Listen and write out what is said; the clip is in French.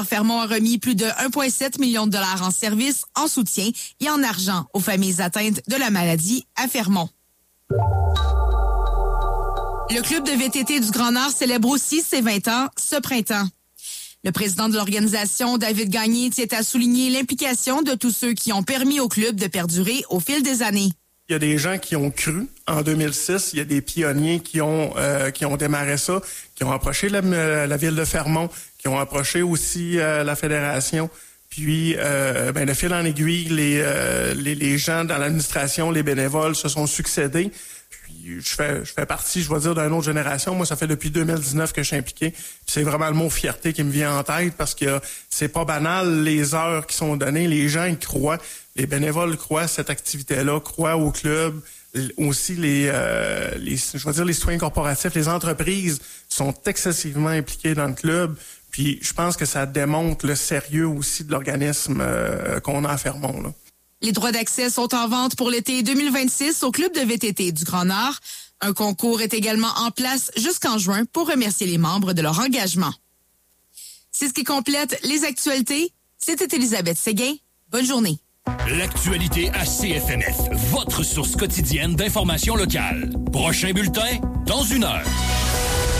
Fermont a remis plus de 1,7 million de dollars en services, en soutien et en argent aux familles atteintes de la maladie à Fermont. Le club de VTT du Grand Nord célèbre aussi ses 20 ans ce printemps. Le président de l'organisation, David Gagné, tient à souligner l'implication de tous ceux qui ont permis au club de perdurer au fil des années. Il y a des gens qui ont cru en 2006. Il y a des pionniers qui ont démarré ça, qui ont approché la ville de Fermont, qui ont approché aussi la fédération. Puis, de fil en aiguille, les gens dans l'administration, les bénévoles se sont succédés. Puis, je fais partie, je vais dire, d'une autre génération. Moi, ça fait depuis 2019 que je suis impliqué. Puis c'est vraiment le mot fierté qui me vient en tête parce que c'est pas banal les heures qui sont données. Les gens y croient. Les bénévoles croient à cette activité-là, croient au club. Aussi, les citoyens corporatifs, les entreprises sont excessivement impliqués dans le club. Puis je pense que ça démontre le sérieux aussi de l'organisme qu'on a à Fermont, là. Les droits d'accès sont en vente pour l'été 2026 au club de VTT du Grand Nord. Un concours est également en place jusqu'en juin pour remercier les membres de leur engagement. C'est ce qui complète les actualités. C'était Elisabeth Séguin. Bonne journée. L'actualité à CFMF, votre source quotidienne d'information locale. Prochain bulletin, dans 1 heure.